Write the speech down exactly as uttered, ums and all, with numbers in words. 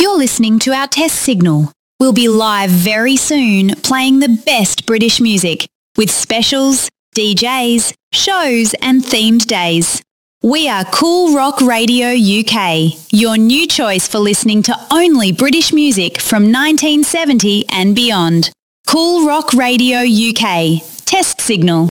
You're listening to our test signal. We'll be live very soon playing the best British music with specials, D Js, shows and themed days. We are Cool Rock Radio U K, your new choice for listening to only British music from nineteen seventy and beyond. Cool Rock Radio U K. Test signal.